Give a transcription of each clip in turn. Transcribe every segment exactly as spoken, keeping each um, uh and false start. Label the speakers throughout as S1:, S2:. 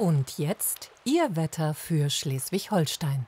S1: Und jetzt Ihr Wetter für Schleswig-Holstein.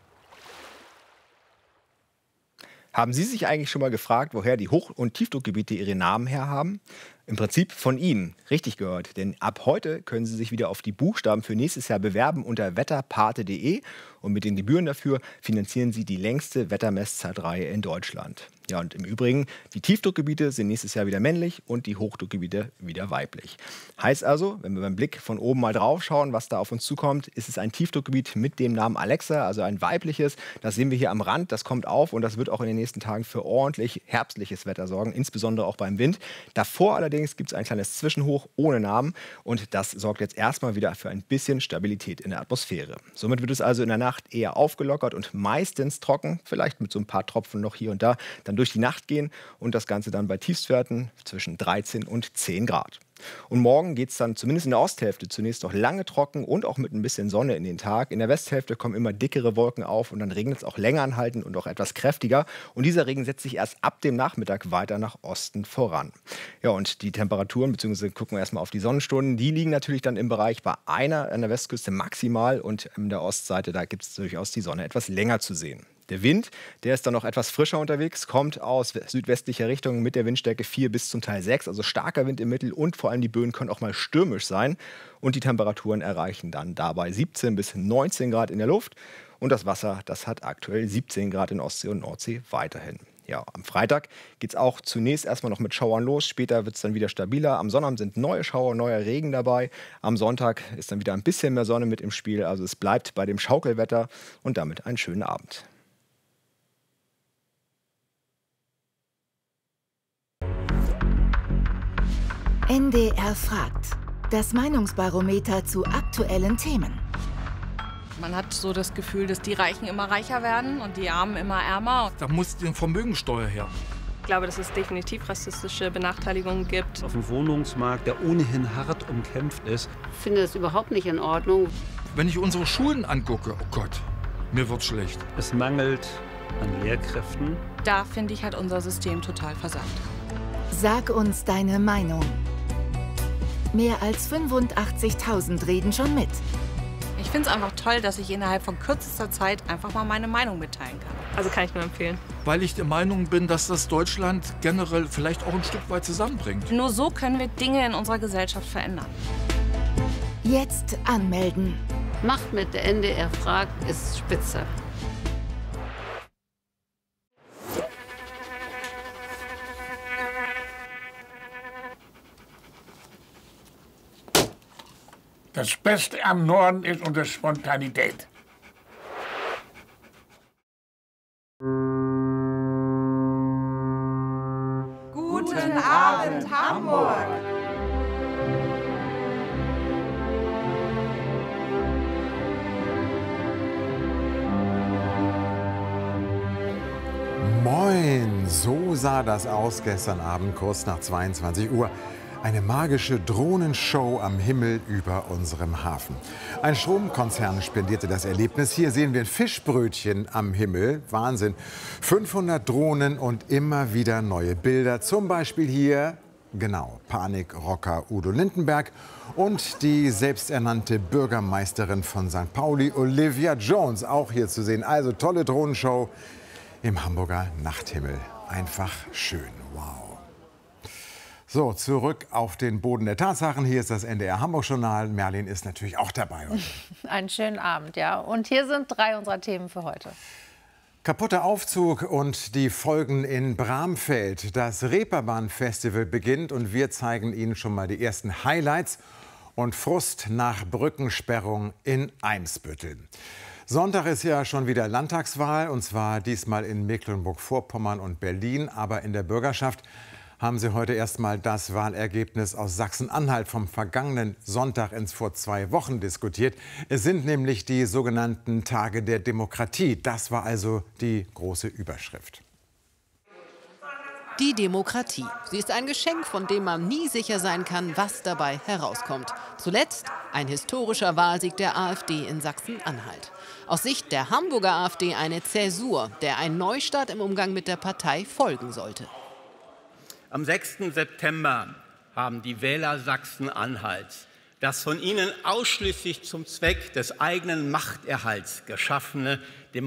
S2: Haben Sie sich eigentlich schon mal gefragt, woher die Hoch- und Tiefdruckgebiete ihre Namen herhaben? Im Prinzip von Ihnen. Richtig gehört. Denn ab heute können Sie sich wieder auf die Buchstaben für nächstes Jahr bewerben unter wetterpate punkt de. Und mit den Gebühren dafür finanzieren Sie die längste Wettermesszeitreihe in Deutschland. Ja, und im Übrigen, die Tiefdruckgebiete sind nächstes Jahr wieder männlich und die Hochdruckgebiete wieder weiblich. Heißt also, wenn wir beim Blick von oben mal drauf schauen, was da auf uns zukommt, ist es ein Tiefdruckgebiet mit dem Namen Alexa, also ein weibliches. Das sehen wir hier am Rand, das kommt auf und das wird auch in den nächsten Tagen für ordentlich herbstliches Wetter sorgen, insbesondere auch beim Wind. Davor allerdings gibt es ein kleines Zwischenhoch ohne Namen und das sorgt jetzt erstmal wieder für ein bisschen Stabilität in der Atmosphäre. Somit wird es also in der Nacht eher aufgelockert und meistens trocken, vielleicht mit so ein paar Tropfen noch hier und da, dann durch die Nacht gehen und das Ganze dann bei Tiefstwerten zwischen dreizehn und zehn Grad. Und morgen geht es dann zumindest in der Osthälfte zunächst noch lange trocken und auch mit ein bisschen Sonne in den Tag. In der Westhälfte kommen immer dickere Wolken auf und dann regnet es auch länger anhaltend und auch etwas kräftiger. Und dieser Regen setzt sich erst ab dem Nachmittag weiter nach Osten voran. Ja, und die Temperaturen, beziehungsweise gucken wir erstmal auf die Sonnenstunden, die liegen natürlich dann im Bereich bei einer an der Westküste maximal und an der Ostseite, da gibt es durchaus die Sonne etwas länger zu sehen. Der Wind, der ist dann noch etwas frischer unterwegs, kommt aus südwestlicher Richtung mit der Windstärke vier bis zum Teil sechs, also starker Wind im Mittel und vor allem die Böen können auch mal stürmisch sein. Und die Temperaturen erreichen dann dabei siebzehn bis neunzehn Grad in der Luft. Und das Wasser, das hat aktuell siebzehn Grad in Ostsee und Nordsee weiterhin. Ja, am Freitag geht es auch zunächst erstmal noch mit Schauern los. Später wird es dann wieder stabiler. Am Sonnabend sind neue Schauer, neuer Regen dabei. Am Sonntag ist dann wieder ein bisschen mehr Sonne mit im Spiel. Also es bleibt bei dem Schaukelwetter und damit einen schönen Abend.
S3: N D R fragt. Das Meinungsbarometer zu aktuellen Themen.
S4: Man hat so das Gefühl, dass die Reichen immer reicher werden und die Armen immer ärmer.
S5: Da muss die Vermögensteuer her.
S6: Ich glaube, dass es definitiv rassistische Benachteiligungen gibt.
S7: Auf dem Wohnungsmarkt, der ohnehin hart umkämpft ist.
S8: Ich finde das überhaupt nicht in Ordnung.
S5: Wenn ich unsere Schulen angucke, oh Gott, mir wird schlecht.
S7: Es mangelt an Lehrkräften.
S4: Da finde ich, hat unser System total versagt.
S3: Sag uns deine Meinung. Mehr als fünfundachtzigtausend reden schon mit.
S4: Ich finde es einfach toll, dass ich innerhalb von kürzester Zeit einfach mal meine Meinung mitteilen kann.
S6: Also kann ich nur empfehlen.
S5: Weil ich der Meinung bin, dass das Deutschland generell vielleicht auch ein Stück weit zusammenbringt.
S4: Nur so können wir Dinge in unserer Gesellschaft verändern.
S3: Jetzt anmelden.
S8: Macht mit, der N D R fragt, ist spitze.
S9: Das Beste am Norden ist unsere Spontanität.
S10: Guten Abend, Hamburg!
S11: Moin, so sah das aus gestern Abend kurz nach zweiundzwanzig Uhr. Eine magische Drohnenshow am Himmel über unserem Hafen. Ein Stromkonzern spendierte das Erlebnis. Hier sehen wir ein Fischbrötchen am Himmel. Wahnsinn. fünfhundert Drohnen und immer wieder neue Bilder. Zum Beispiel hier, genau, Panikrocker Udo Lindenberg und die selbsternannte Bürgermeisterin von Sankt Pauli, Olivia Jones, auch hier zu sehen. Also tolle Drohnenshow im Hamburger Nachthimmel. Einfach schön. Wow. So, zurück auf den Boden der Tatsachen. Hier ist das N D R Hamburg-Journal. Merlin ist natürlich auch dabei heute.
S12: Einen schönen Abend, ja. Und hier sind drei unserer Themen für heute.
S11: Kaputter Aufzug und die Folgen in Bramfeld. Das Reeperbahn-Festival beginnt und wir zeigen Ihnen schon mal die ersten Highlights. Und Frust nach Brückensperrung in Eimsbüttel. Sonntag ist ja schon wieder Landtagswahl, und zwar diesmal in Mecklenburg-Vorpommern und Berlin. Aber in der Bürgerschaft haben Sie heute erstmal das Wahlergebnis aus Sachsen-Anhalt vom vergangenen Sonntag ins vor zwei Wochen diskutiert. Es sind nämlich die sogenannten Tage der Demokratie. Das war also die große Überschrift.
S13: Die Demokratie. Sie ist ein Geschenk, von dem man nie sicher sein kann, was dabei herauskommt. Zuletzt ein historischer Wahlsieg der AfD in Sachsen-Anhalt. Aus Sicht der Hamburger AfD eine Zäsur, der ein Neustart im Umgang mit der Partei folgen sollte.
S14: Am sechsten September haben die Wähler Sachsen-Anhalts Das von ihnen ausschließlich zum Zweck des eigenen Machterhalts geschaffene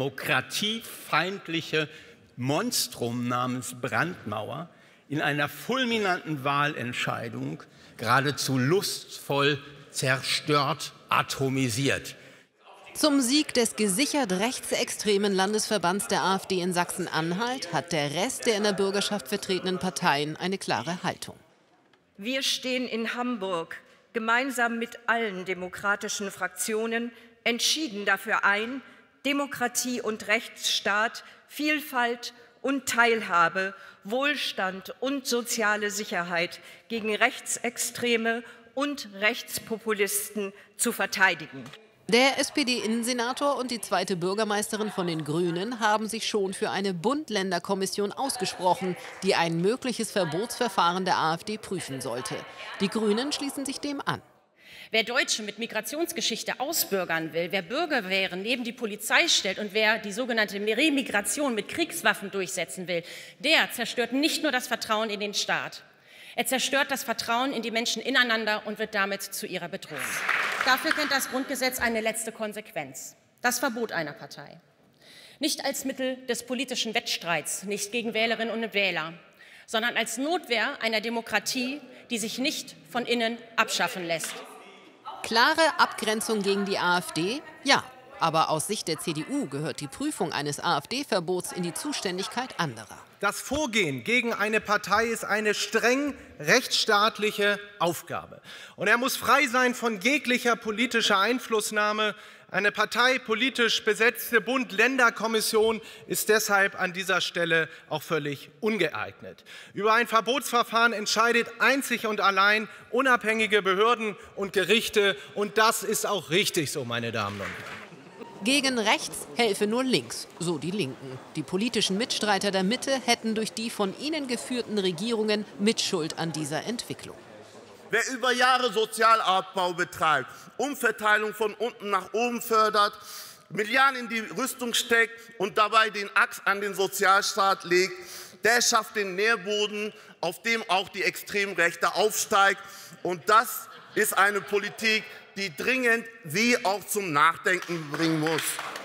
S14: demokratiefeindliche Monstrum namens Brandmauer in einer fulminanten Wahlentscheidung geradezu lustvoll zerstört, atomisiert.
S13: Zum Sieg des gesichert rechtsextremen Landesverbands der AfD in Sachsen-Anhalt hat der Rest der in der Bürgerschaft vertretenen Parteien eine klare Haltung.
S15: Wir stehen in Hamburg gemeinsam mit allen demokratischen Fraktionen entschieden dafür ein, Demokratie und Rechtsstaat, Vielfalt und Teilhabe, Wohlstand und soziale Sicherheit gegen Rechtsextreme und Rechtspopulisten zu verteidigen.
S13: Der S P D-Innensenator und die zweite Bürgermeisterin von den Grünen haben sich schon für eine Bund-Länder-Kommission ausgesprochen, die ein mögliches Verbotsverfahren der AfD prüfen sollte. Die Grünen schließen sich dem an.
S16: Wer Deutsche mit Migrationsgeschichte ausbürgern will, wer Bürgerwehren neben die Polizei stellt und wer die sogenannte Remigration mit Kriegswaffen durchsetzen will, der zerstört nicht nur das Vertrauen in den Staat. Er zerstört das Vertrauen in die Menschen ineinander und wird damit zu ihrer Bedrohung. Dafür kennt das Grundgesetz eine letzte Konsequenz: das Verbot einer Partei. Nicht als Mittel des politischen Wettstreits, nicht gegen Wählerinnen und Wähler, sondern als Notwehr einer Demokratie, die sich nicht von innen abschaffen lässt.
S13: Klare Abgrenzung gegen die AfD? Ja. Aber aus Sicht der C D U gehört die Prüfung eines AfD-Verbots in die Zuständigkeit anderer.
S17: Das Vorgehen gegen eine Partei ist eine streng rechtsstaatliche Aufgabe. Und er muss frei sein von jeglicher politischer Einflussnahme. Eine parteipolitisch besetzte Bund-Länder-Kommission ist deshalb an dieser Stelle auch völlig ungeeignet. Über ein Verbotsverfahren entscheidet einzig und allein unabhängige Behörden und Gerichte. Und das ist auch richtig so, meine Damen und Herren.
S13: Gegen rechts helfe nur links, so die Linken. Die politischen Mitstreiter der Mitte hätten durch die von ihnen geführten Regierungen Mitschuld an dieser Entwicklung.
S18: Wer über Jahre Sozialabbau betreibt, Umverteilung von unten nach oben fördert, Milliarden in die Rüstung steckt und dabei den Axt an den Sozialstaat legt, der schafft den Nährboden, auf dem auch die Extremrechte aufsteigt. Und das ist eine Politik, die dringend Sie auch zum Nachdenken bringen muss.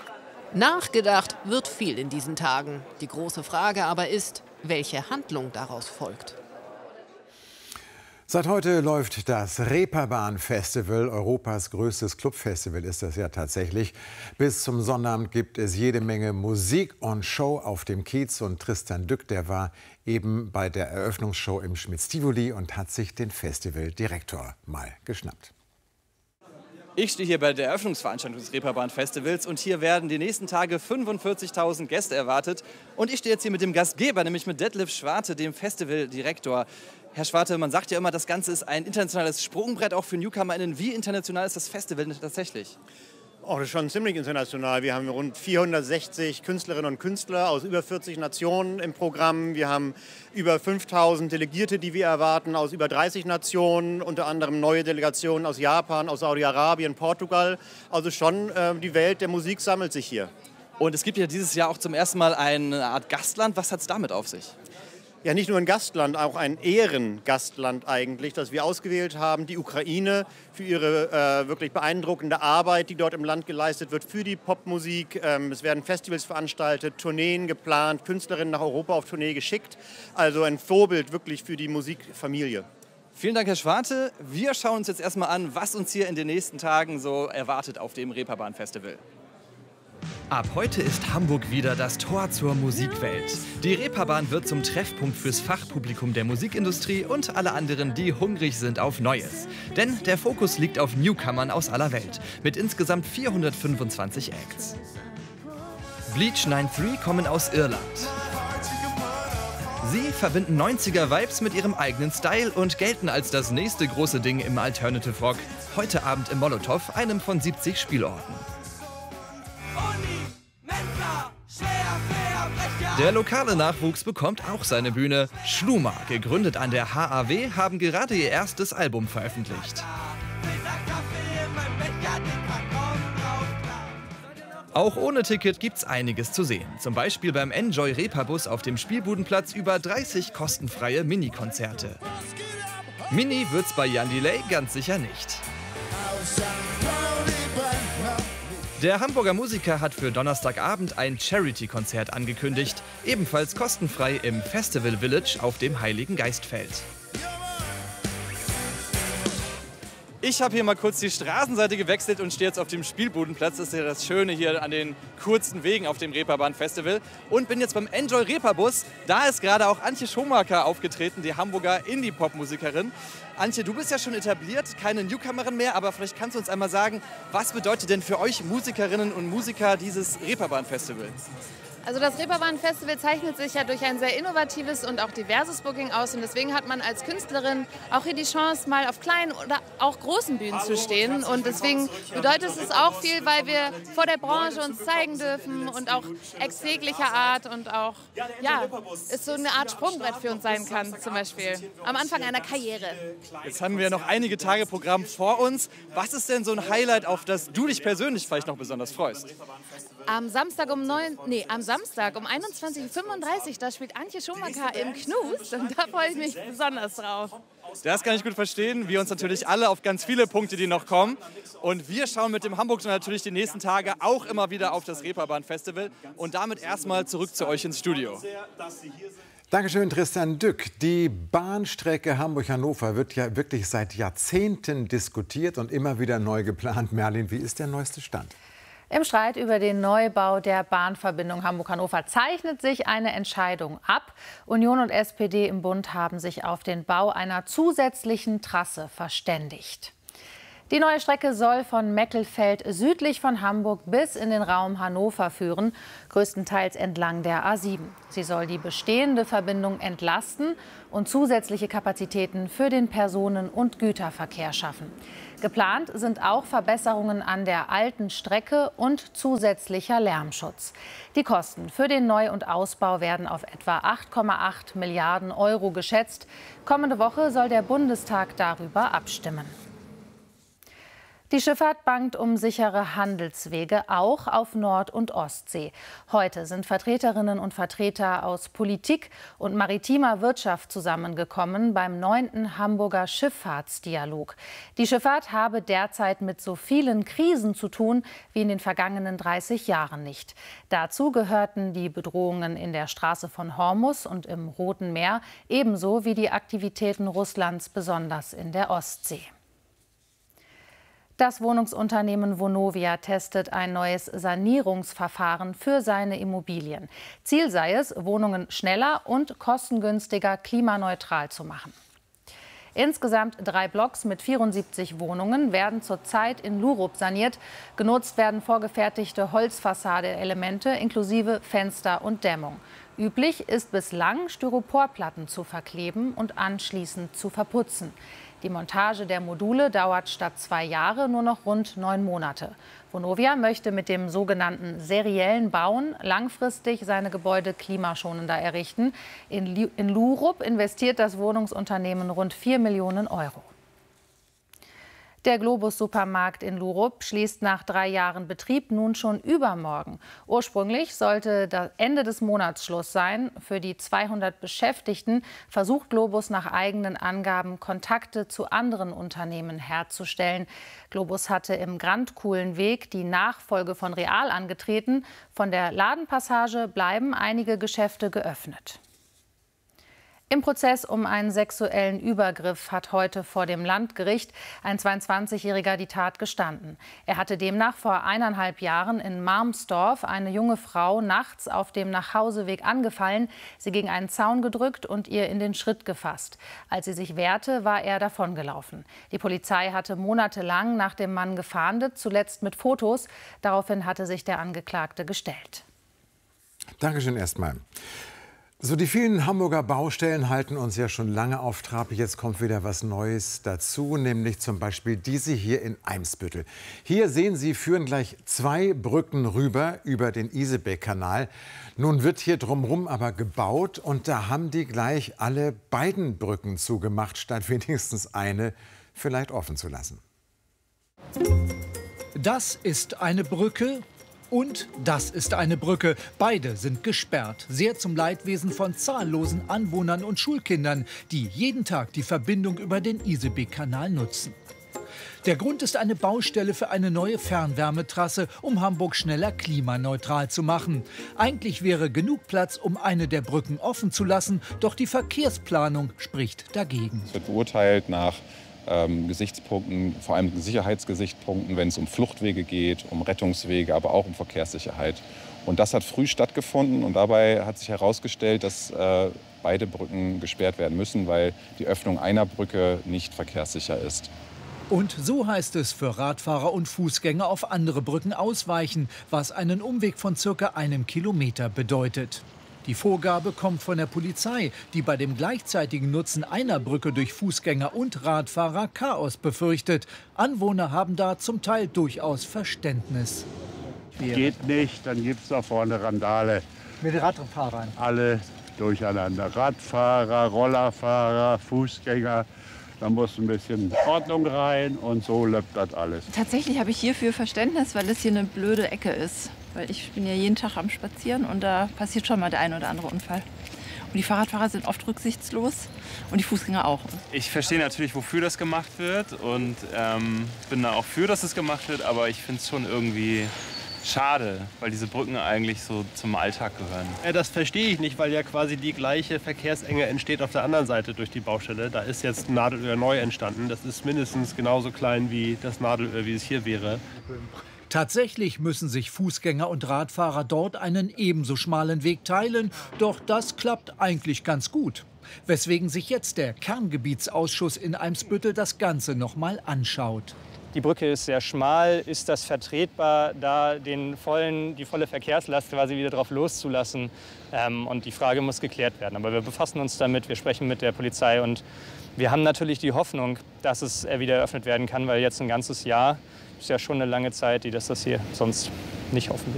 S13: Nachgedacht wird viel in diesen Tagen. Die große Frage aber ist, welche Handlung daraus folgt.
S11: Seit heute läuft das Reeperbahn-Festival. Europas größtes Clubfestival ist das ja tatsächlich. Bis zum Sonnabend gibt es jede Menge Musik und Show auf dem Kiez. Und Tristan Dück, der war eben bei der Eröffnungsshow im Schmitz-Tivoli und hat sich den Festivaldirektor mal geschnappt.
S19: Ich stehe hier bei der Eröffnungsveranstaltung des Reeperbahn-Festivals und hier werden die nächsten Tage fünfundvierzigtausend Gäste erwartet. Und ich stehe jetzt hier mit dem Gastgeber, nämlich mit Detlef Schwarte, dem Festivaldirektor. Herr Schwarte, man sagt ja immer, das Ganze ist ein internationales Sprungbrett, auch für NewcomerInnen. Wie international ist das Festival denn tatsächlich?
S20: Oh, das ist schon ziemlich international. Wir haben rund vierhundertsechzig Künstlerinnen und Künstler aus über vierzig Nationen im Programm. Wir haben über fünftausend Delegierte, die wir erwarten, aus über dreißig Nationen, unter anderem neue Delegationen aus Japan, aus Saudi-Arabien, Portugal. Also schon äh, die Welt der Musik sammelt sich hier.
S19: Und es gibt ja dieses Jahr auch zum ersten Mal eine Art Gastland. Was hat es damit auf sich?
S20: Ja, nicht nur ein Gastland, auch ein Ehrengastland eigentlich, das wir ausgewählt haben, die Ukraine, für ihre äh, wirklich beeindruckende Arbeit, die dort im Land geleistet wird, für die Popmusik. Ähm, es werden Festivals veranstaltet, Tourneen geplant, Künstlerinnen nach Europa auf Tournee geschickt. Also ein Vorbild wirklich für die Musikfamilie.
S19: Vielen Dank, Herr Schwarte. Wir schauen uns jetzt erstmal an, was uns hier in den nächsten Tagen so erwartet auf dem Reeperbahn-Festival.
S21: Ab heute ist Hamburg wieder das Tor zur Musikwelt. Die Reeperbahn wird zum Treffpunkt fürs Fachpublikum der Musikindustrie und alle anderen, die hungrig sind auf Neues. Denn der Fokus liegt auf Newcomern aus aller Welt, mit insgesamt vierhundertfünfundzwanzig Acts. Bleach neunundneunzig kommen aus Irland. Sie verbinden neunziger-Vibes mit ihrem eigenen Style und gelten als das nächste große Ding im Alternative Rock. Heute Abend im Molotow, einem von siebzig Spielorten. Der lokale Nachwuchs bekommt auch seine Bühne. Schluma, gegründet an der H A W, haben gerade ihr erstes Album veröffentlicht. Auch ohne Ticket gibt's einiges zu sehen. Zum Beispiel beim Enjoy Reeperbus auf dem Spielbudenplatz über dreißig kostenfreie Mini-Konzerte. Mini wird's bei Jan Delay ganz sicher nicht. Der Hamburger Musiker hat für Donnerstagabend ein Charity-Konzert angekündigt, ebenfalls kostenfrei im Festival Village auf dem Heiligen Geistfeld.
S19: Ich habe hier mal kurz die Straßenseite gewechselt und stehe jetzt auf dem Spielbudenplatz. Das ist ja das Schöne hier an den kurzen Wegen auf dem Reeperbahn-Festival. Und bin jetzt beim Enjoy Reeperbus. Da ist gerade auch Antje Schumacher aufgetreten, die Hamburger Indie-Pop-Musikerin. Antje, du bist ja schon etabliert, keine Newcomerin mehr, aber vielleicht kannst du uns einmal sagen, was bedeutet denn für euch Musikerinnen und Musiker dieses Reeperbahn-Festival?
S12: Also das Reeperbahn-Festival zeichnet sich ja durch ein sehr innovatives und auch diverses Booking aus. Und deswegen hat man als Künstlerin auch hier die Chance, mal auf kleinen oder auch großen Bühnen zu stehen. Und deswegen bedeutet es auch viel, weil wir vor der Branche uns zeigen dürfen und auch ex jeglicher Art und auch, ja, es so eine Art Sprungbrett für uns sein kann, zum Beispiel am Anfang einer Karriere.
S19: Jetzt haben wir noch einige Tage Programm vor uns. Was ist denn so ein Highlight, auf das du dich persönlich vielleicht noch besonders freust?
S12: Am Samstag um neun, nee, am Samstag um einundzwanzig Uhr fünfunddreißig, da spielt Antje Schumacher im Knus und da freue ich mich besonders drauf.
S19: Das kann ich gut verstehen. Wir uns natürlich alle auf ganz viele Punkte, die noch kommen. Und wir schauen mit dem Hamburg natürlich die nächsten Tage auch immer wieder auf das Reeperbahn-Festival. Und damit erstmal zurück zu euch ins Studio.
S11: Dankeschön, Tristan Dück. Die Bahnstrecke Hamburg-Hannover wird ja wirklich seit Jahrzehnten diskutiert und immer wieder neu geplant. Merlin, wie ist der neueste Stand?
S12: Im Streit über den Neubau der Bahnverbindung Hamburg-Hannover zeichnet sich eine Entscheidung ab. Union und S P D im Bund haben sich auf den Bau einer zusätzlichen Trasse verständigt. Die neue Strecke soll von Meckelfeld südlich von Hamburg bis in den Raum Hannover führen, größtenteils entlang der A sieben. Sie soll die bestehende Verbindung entlasten und zusätzliche Kapazitäten für den Personen- und Güterverkehr schaffen. Geplant sind auch Verbesserungen an der alten Strecke und zusätzlicher Lärmschutz. Die Kosten für den Neu- und Ausbau werden auf etwa acht Komma acht Milliarden Euro geschätzt. Kommende Woche soll der Bundestag darüber abstimmen. Die Schifffahrt bangt um sichere Handelswege, auch auf Nord- und Ostsee. Heute sind Vertreterinnen und Vertreter aus Politik und maritimer Wirtschaft zusammengekommen beim neunten Hamburger Schifffahrtsdialog. Die Schifffahrt habe derzeit mit so vielen Krisen zu tun wie in den vergangenen dreißig Jahren nicht. Dazu gehörten die Bedrohungen in der Straße von Hormuz und im Roten Meer, ebenso wie die Aktivitäten Russlands, besonders in der Ostsee. Das Wohnungsunternehmen Vonovia testet ein neues Sanierungsverfahren für seine Immobilien. Ziel sei es, Wohnungen schneller und kostengünstiger klimaneutral zu machen. Insgesamt drei Blocks mit vierundsiebzig Wohnungen werden zurzeit in Lurup saniert. Genutzt werden vorgefertigte Holzfassade-Elemente inklusive Fenster und Dämmung. Üblich ist bislang, Styroporplatten zu verkleben und anschließend zu verputzen. Die Montage der Module dauert statt zwei Jahre nur noch rund neun Monate. Vonovia möchte mit dem sogenannten seriellen Bauen langfristig seine Gebäude klimaschonender errichten. In, in Lurup investiert das Wohnungsunternehmen rund vier Millionen Euro. Der Globus-Supermarkt in Lurup schließt nach drei Jahren Betrieb nun schon übermorgen. Ursprünglich sollte das Ende des Monats Schluss sein. Für die zweihundert Beschäftigten versucht Globus nach eigenen Angaben, Kontakte zu anderen Unternehmen herzustellen. Globus hatte im Grandkuhlenweg die Nachfolge von Real angetreten. Von der Ladenpassage bleiben einige Geschäfte geöffnet. Im Prozess um einen sexuellen Übergriff hat heute vor dem Landgericht ein zweiundzwanzigjähriger die Tat gestanden. Er hatte demnach vor eineinhalb Jahren in Marmsdorf eine junge Frau nachts auf dem Nachhauseweg angefallen, sie gegen einen Zaun gedrückt und ihr in den Schritt gefasst. Als sie sich wehrte, war er davongelaufen. Die Polizei hatte monatelang nach dem Mann gefahndet, zuletzt mit Fotos. Daraufhin hatte sich der Angeklagte gestellt.
S11: Dankeschön erstmal. So, die vielen Hamburger Baustellen halten uns ja schon lange auf Trab. Jetzt kommt wieder was Neues dazu, nämlich zum Beispiel diese hier in Eimsbüttel. Hier sehen Sie, führen gleich zwei Brücken rüber über den Isebeck-Kanal. Nun wird hier drumherum aber gebaut und da haben die gleich alle beiden Brücken zugemacht, statt wenigstens eine vielleicht offen zu lassen.
S1: Das ist eine Brücke. Und das ist eine Brücke. Beide sind gesperrt. Sehr zum Leidwesen von zahllosen Anwohnern und Schulkindern, die jeden Tag die Verbindung über den Isebeck-Kanal nutzen. Der Grund ist eine Baustelle für eine neue Fernwärmetrasse, um Hamburg schneller klimaneutral zu machen. Eigentlich wäre genug Platz, um eine der Brücken offen zu lassen, doch die Verkehrsplanung spricht dagegen.
S2: Es wird beurteilt nach ähm, Gesichtspunkten, vor allem Sicherheitsgesichtspunkten, wenn es um Fluchtwege geht, um Rettungswege, aber auch um Verkehrssicherheit. Und das hat früh stattgefunden und dabei hat sich herausgestellt, dass äh, beide Brücken gesperrt werden müssen, weil die Öffnung einer Brücke nicht verkehrssicher ist.
S1: Und so heißt es für Radfahrer und Fußgänger auf andere Brücken ausweichen, was einen Umweg von circa einem Kilometer bedeutet. Die Vorgabe kommt von der Polizei, die bei dem gleichzeitigen Nutzen einer Brücke durch Fußgänger und Radfahrer Chaos befürchtet. Anwohner haben da zum Teil durchaus Verständnis.
S22: Geht nicht, dann gibt es da vorne Randale.
S1: Mit Radfahrern?
S22: Alle durcheinander. Radfahrer, Rollerfahrer, Fußgänger. Da muss ein bisschen Ordnung rein und so läuft das alles.
S23: Tatsächlich habe ich hierfür Verständnis, weil es hier eine blöde Ecke ist. Weil ich bin ja jeden Tag am Spazieren und da passiert schon mal der ein oder andere Unfall. Und die Fahrradfahrer sind oft rücksichtslos und die Fußgänger auch.
S24: Ich verstehe natürlich, wofür das gemacht wird und ähm, bin da auch für, dass es gemacht wird. Aber ich finde es schon irgendwie schade, weil diese Brücken eigentlich so zum Alltag gehören.
S25: Ja, das verstehe ich nicht, weil ja quasi die gleiche Verkehrsenge entsteht auf der anderen Seite durch die Baustelle. Da ist jetzt ein Nadelöhr neu entstanden. Das ist mindestens genauso klein wie das Nadelöhr, wie es hier wäre.
S1: Tatsächlich müssen sich Fußgänger und Radfahrer dort einen ebenso schmalen Weg teilen. Doch das klappt eigentlich ganz gut. Weswegen sich jetzt der Kerngebietsausschuss in Eimsbüttel das Ganze noch mal anschaut.
S26: Die Brücke ist sehr schmal. Ist das vertretbar, da den vollen, die volle Verkehrslast quasi wieder drauf loszulassen? Ähm, und die Frage muss geklärt werden. Aber wir befassen uns damit, wir sprechen mit der Polizei und wir haben natürlich die Hoffnung, dass es wieder eröffnet werden kann, weil jetzt ein ganzes Jahr ist ja schon eine lange Zeit, die dass das hier sonst nicht offen wäre.